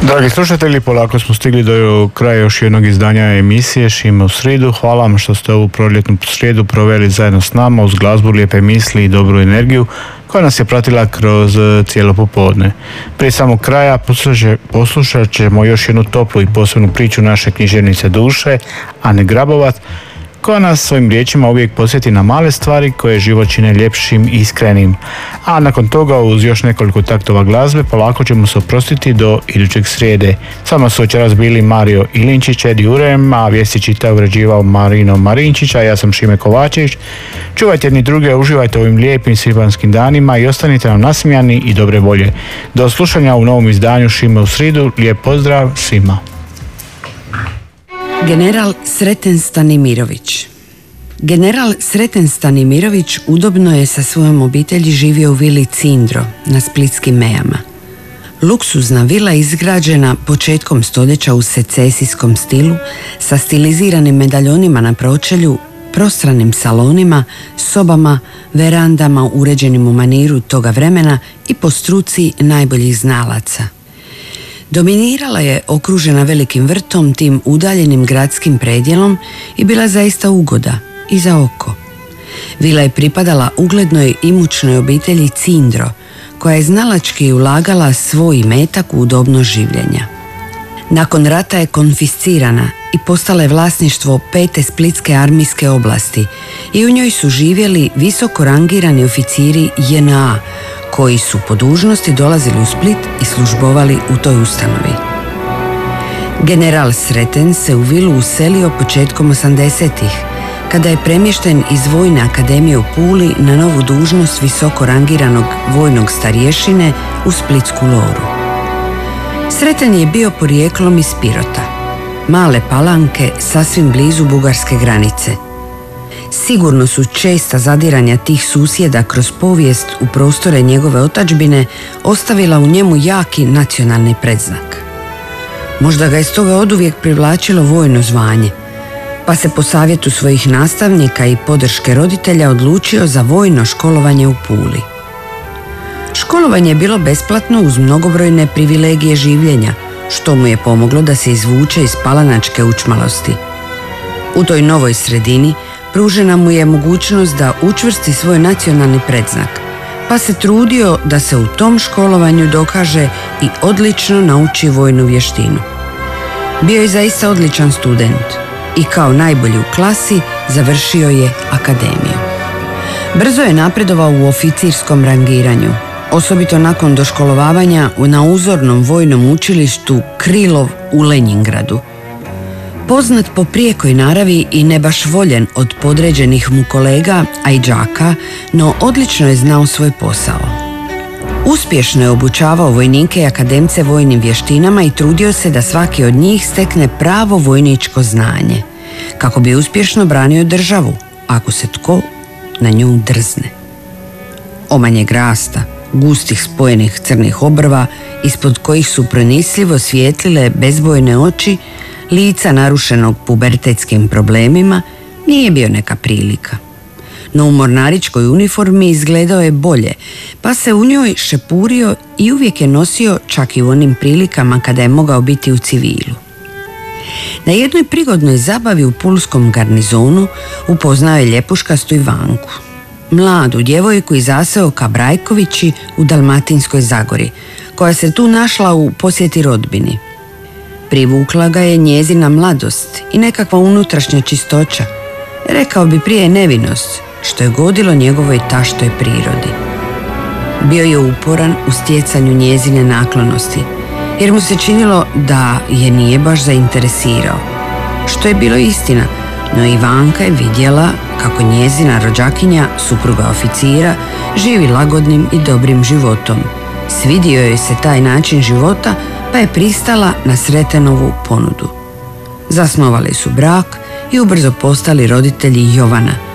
Dragi slušatelji, polako smo stigli do kraja još jednog izdanja emisije Šime u sridu. Hvala vam što ste ovu proljetnu srijedu proveli zajedno s nama uz glazbu, lijepe misli i dobru energiju koja nas je pratila kroz cijelo popodne. Prije samog kraja poslušat ćemo još jednu toplu i posebnu priču naše književnice duše, Ane Grabovac, koja nas svojim riječima uvijek podsjeti na male stvari koje život čine ljepšim i iskrenim. A nakon toga, uz još nekoliko taktova glazbe, polako ćemo se oprostiti do idućeg srijede. Samo su večeras bili Mario Ilinčić, Edi Urem, a vijesti čitao i uređivao Marino Marinčić, a ja sam Šime Kovačević. Čuvajte jedni druge, uživajte ovim lijepim svibanjskim danima i ostanite nam nasmijani i dobre volje. Do slušanja u novom izdanju Šime u sridu. Lijep pozdrav svima. General Sreten Stanimirović. General Sreten Stanimirović udobno je sa svojom obitelji živio u vili Cindro na Splitskim Mejama. Luksuzna vila izgrađena početkom stoljeća u secesijskom stilu, sa stiliziranim medaljonima na pročelju, prostranim salonima, sobama, verandama uređenim u maniru toga vremena i po struci najboljih znalaca. Dominirala je okružena velikim vrtom, tim udaljenim gradskim predjelom i bila zaista ugoda i za oko. Vila je pripadala uglednoj imućnoj obitelji Cindro, koja je znalački ulagala svoj imetak u udobnost življenja. Nakon rata je konfiscirana i postala je vlasništvo 5. Splitske armijske oblasti i u njoj su živjeli visoko rangirani oficiri JNA, koji su po dužnosti dolazili u Split i službovali u toj ustanovi. General Sreten se u vilu uselio početkom 80-ih, kada je premješten iz Vojne akademije u Puli na novu dužnost visoko rangiranog vojnog starješine u Splitsku Loru. Sreten je bio porijeklom iz Pirota, male Palanke sasvim blizu bugarske granice. Sigurno su česta zadiranja tih susjeda kroz povijest u prostore njegove otadžbine ostavila u njemu jaki nacionalni predznak. Možda ga je stoga oduvijek privlačilo vojno zvanje, pa se po savjetu svojih nastavnika i podrške roditelja odlučio za vojno školovanje u Puli. Školovanje je bilo besplatno uz mnogobrojne privilegije življenja, što mu je pomoglo da se izvuče iz palanačke učmalosti. U toj novoj sredini pružena mu je mogućnost da učvrsti svoj nacionalni predznak, pa se trudio da se u tom školovanju dokaže i odlično nauči vojnu vještinu. Bio je zaista odličan student i kao najbolji u klasi završio je akademiju. Brzo je napredovao u oficirskom rangiranju, osobito nakon doškolovavanja na uzornom vojnom učilištu Krilov u Lenjingradu. Poznat po prijekoj naravi i ne baš voljen od podređenih mu kolega, a i đaka, no odlično je znao svoj posao. Uspješno je obučavao vojnike i akademce vojnim vještinama i trudio se da svaki od njih stekne pravo vojničko znanje, kako bi uspješno branio državu, ako se tko na nju drzne. Omanjeg rasta, gustih spojenih crnih obrva, ispod kojih su pronicljivo svijetlile bezbojne oči, lica narušenog pubertetskim problemima, nije bio neka prilika. No u mornaričkoj uniformi izgledao je bolje, pa se u njoj šepurio i uvijek je nosio čak i u onim prilikama kada je mogao biti u civilu. Na jednoj prigodnoj zabavi u pulskom garnizonu upoznao je ljepuškastu Ivanku, mladu djevojku iz zaseoka Brajkovići u Dalmatinskoj Zagori, koja se tu našla u posjeti rodbini. Privukla ga je njezina mladost i nekakva unutrašnja čistoća, rekao bi prije nevinost, što je godilo njegovoj taštoj prirodi. Bio je uporan u stjecanju njezine naklonosti, jer mu se činilo da je nije baš zainteresirao, što je bilo istina, no Ivanka je vidjela kako njezina rođakinja, supruga oficira, živi lagodnim i dobrim životom. Svidio joj se taj način života, pa je pristala na Sretenovu ponudu. Zasnovali su brak i ubrzo postali roditelji Jovana,